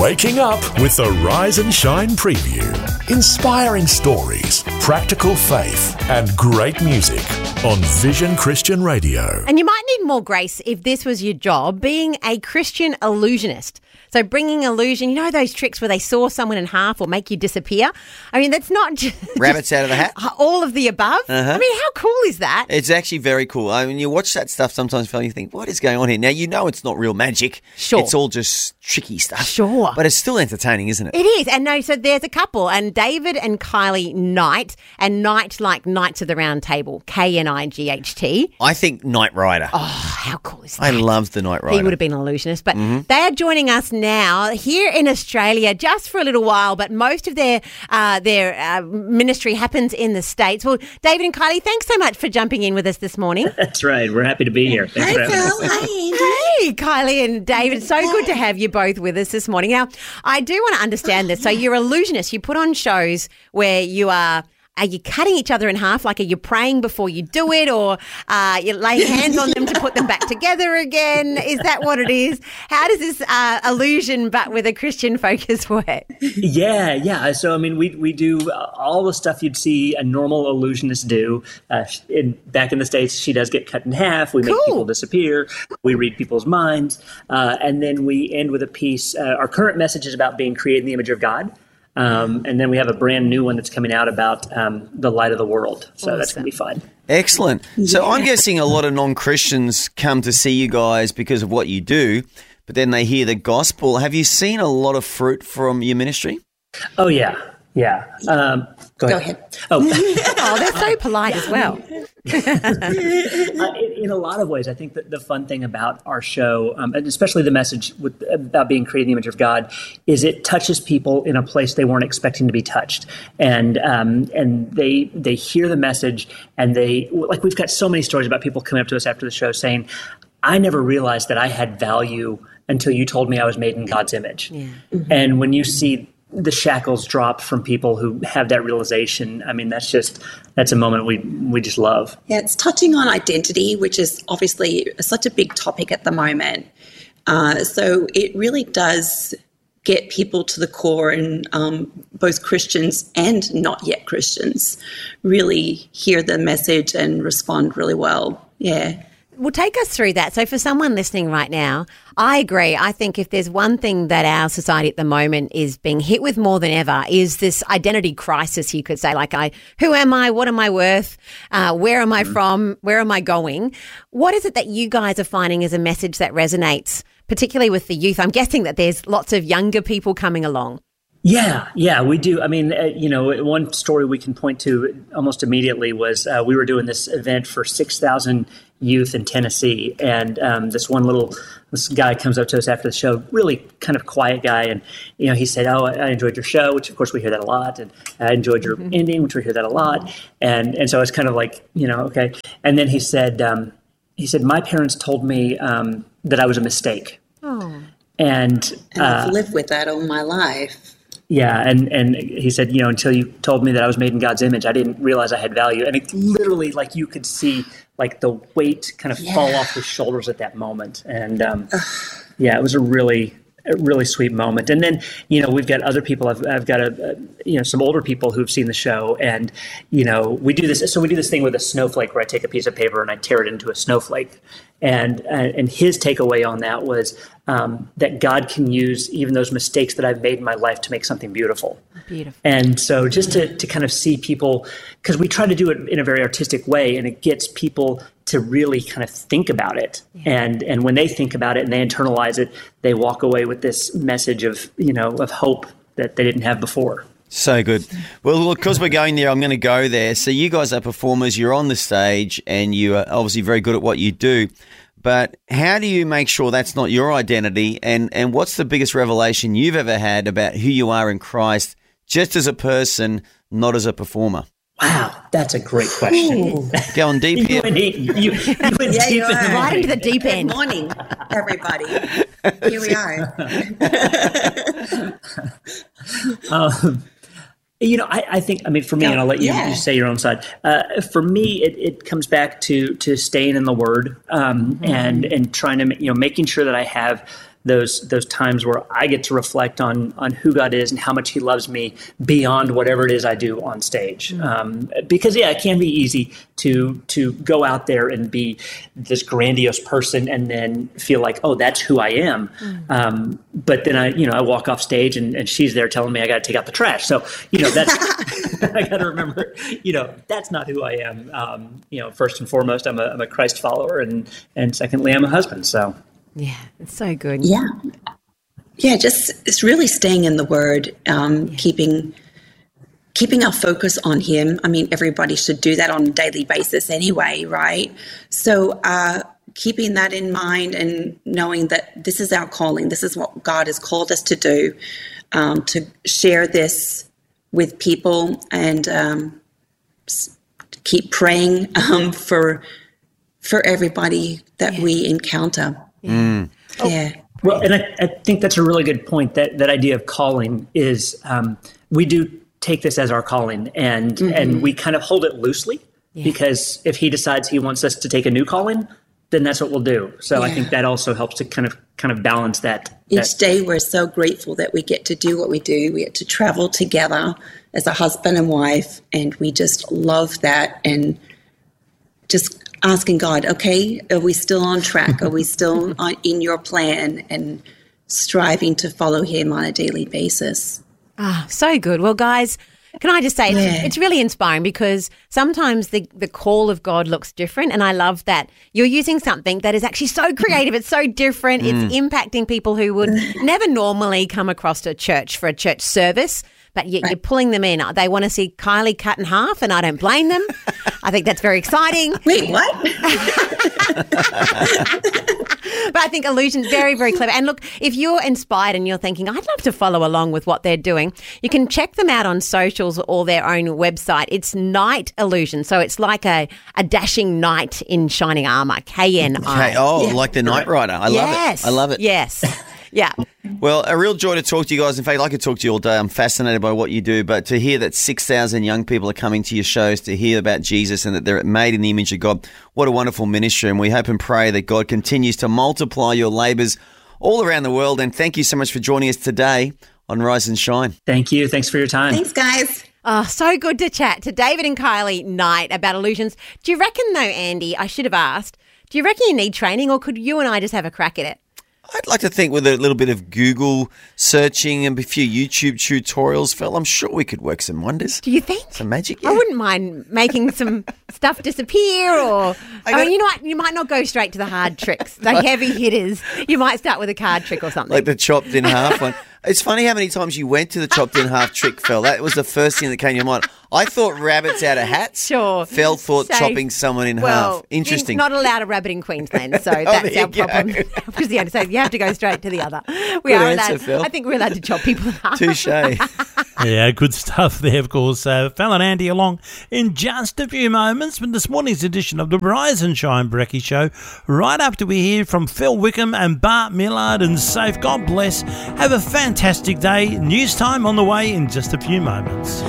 Waking up with the Rise and Shine preview. Inspiring stories, practical faith, and great music on Vision Christian Radio. And you might need more grace if this was your job, being a Christian illusionist. So bringing illusion, you know those tricks where they saw someone in half or make you disappear? I mean, that's not just Rabbits out of the hat? All of the above. I mean, how cool is that? It's actually very cool. I mean, you watch that stuff sometimes and you think, what is going on here? Now, you know it's not real magic. Sure. It's all just tricky stuff. Sure. But it's still entertaining, isn't it? It is. And no, so there's a couple, and David and Kylie Knight, and Knight like Knights of the Round Table, Knight. I think Knight Rider. Oh, how cool is that? I love the Knight Rider. He would have been an illusionist. But they are joining us now here in Australia just for a little while, but most of their ministry happens in the States. Well, David and Kylie, thanks so much for jumping in with us this morning. That's right. We're happy to be here. Thanks for having us. Hey, Kylie and David. So good to have you both with us this morning. Now, I do want to understand this. So you're illusionists. You put on shows where you are you cutting each other in half? Like, are you praying before you do it, or you laying hands on them to put them back together again? Is that what it is? How does this illusion, but with a Christian focus, work? Yeah. So, I mean, we do all the stuff you'd see a normal illusionist do. Back in the States, she does get cut in half. We make people disappear. We read people's minds. And then we end with a piece. Our current message is about being created in the image of God. And then we have a brand new one that's coming out about the light of the world. So that's going to be fun. Excellent. So I'm guessing a lot of non-Christians come to see you guys because of what you do, but then they hear the gospel. Have you seen a lot of fruit from your ministry? Oh, yeah. Go ahead. Oh, they're so polite as well. In a lot of ways, I think that the fun thing about our show, and especially the message about being created in the image of God, is it touches people in a place they weren't expecting to be touched, and they hear the message, and we've got so many stories about people coming up to us after the show saying, "I never realized that I had value until you told me I was made in God's image." Yeah. Mm-hmm. And when you see the shackles drop from people who have that realization, I mean, that's a moment we just love. Yeah, it's touching on identity, which is obviously such a big topic at the moment. So it really does get people to the core, and both Christians and not yet Christians really hear the message and respond really well. Yeah. Well, take us through that. So for someone listening right now, I agree. I think if there's one thing that our society at the moment is being hit with more than ever is this identity crisis, you could say, like, who am I? What am I worth? Where am I from? Where am I going? What is it that you guys are finding as a message that resonates, particularly with the youth? I'm guessing that there's lots of younger people coming along. Yeah, we do. I mean, one story we can point to almost immediately was we were doing this event for 6,000 youth in Tennessee, and this guy comes up to us after the show, really kind of quiet guy, and he said, "Oh, I enjoyed your show," which of course we hear that a lot, and "I enjoyed your ending," which we hear that a lot, and so it's kind of like okay, and then he said, "My parents told me that I was a mistake." Oh. And I've lived with that all my life. Yeah, and he said, until you told me that I was made in God's image, I didn't realize I had value. And it literally, like, you could see, like, the weight kind of fall off his shoulders at that moment. And, it was a really sweet moment. And then, we've got other people. I've got some older people who've seen the show, and we do this. So we do this thing with a snowflake, where I take a piece of paper and I tear it into a snowflake. And his takeaway on that was that God can use even those mistakes that I've made in my life to make something beautiful. Beautiful. And so just to kind of see people, because we try to do it in a very artistic way, and it gets people to really kind of think about it. Yeah. And when they think about it and they internalize it, they walk away with this message of hope that they didn't have before. So good. Well, look, because we're going there, I'm going to go there. So you guys are performers, you're on the stage, and you are obviously very good at what you do. But how do you make sure that's not your identity? And what's the biggest revelation you've ever had about who you are in Christ, just as a person, not as a performer? Wow, that's a great question. Going deep here. You went deep right into the deep end. Good morning, everybody. Here we are. I think, for me, and I'll let you say your own side. For me, it comes back to staying in the Word and trying to, making sure that I have those times where I get to reflect on who God is and how much He loves me beyond whatever it is I do on stage. Because it can be easy to go out there and be this grandiose person and then feel like, oh, that's who I am. But then I walk off stage and she's there telling me I got to take out the trash. So that's I got to remember, that's not who I am. First and foremost, I'm a Christ follower, and secondly, I'm a husband. So yeah, it's so good. Yeah, just it's really staying in the Word, keeping our focus on Him. I mean, everybody should do that on a daily basis anyway, right? So keeping that in mind and knowing that this is our calling, this is what God has called us to do, to share this with people and keep praying for everybody that we encounter. Yeah. Well, and I think that's a really good point. That idea of calling is we do take this as our calling, and we kind of hold it loosely because if He decides He wants us to take a new calling, then that's what we'll do. So I think that also helps to kind of balance that. Each day we're so grateful that we get to do what we do. We get to travel together as a husband and wife, and we just love that and just asking God, okay, are we still on track? Are we still in your plan, and striving to follow Him on a daily basis? So good. Well, guys, can I just say it's really inspiring because sometimes the call of God looks different, and I love that you're using something that is actually so creative. It's so different. It's impacting people who would never normally come across to church for a church service, but yet you're pulling them in. They want to see Kylie cut in half, and I don't blame them. I think that's very exciting. Wait, what? But I think Illusion, very, very clever. And look, if you're inspired and you're thinking, I'd love to follow along with what they're doing, you can check them out on socials or their own website. It's Knight Illusion. So it's like a dashing knight in shining armour, KNI. Like the Knight Rider. I love it. Yes. Yeah. Well, a real joy to talk to you guys. In fact, I could talk to you all day. I'm fascinated by what you do. But to hear that 6,000 young people are coming to your shows to hear about Jesus and that they're made in the image of God, what a wonderful ministry. And we hope and pray that God continues to multiply your labours all around the world. And thank you so much for joining us today on Rise and Shine. Thank you. Thanks for your time. Thanks, guys. Oh, so good to chat to David and Kylie Knight about illusions. Do you reckon, though, Andy, I should have asked, do you reckon you need training, or could you and I just have a crack at it? I'd like to think with a little bit of Google searching and a few YouTube tutorials, Phil, I'm sure we could work some wonders. Do you think? Some magic, I wouldn't mind making some stuff disappear, or you know what? You might not go straight to the hard tricks, the heavy hitters. You might start with a card trick or something. Like the chopped in half one. It's funny how many times you went to the chopped in half trick, Phil. That was the first thing that came to your mind. I thought rabbits out of hats. Sure. Phil thought chopping someone in half. Interesting. Not allowed a rabbit in Queensland, so that's our problem. So you have to go straight to the other. Phil. I think we're allowed to chop people in half. Touche. Yeah, good stuff there, of course. Phil and Andy along in just a few moments with this morning's edition of the Rise and Shine Brekkie Show. Right after we hear from Phil Wickham and Bart Millard and Safe. God bless. Have a fantastic day. News time on the way in just a few moments.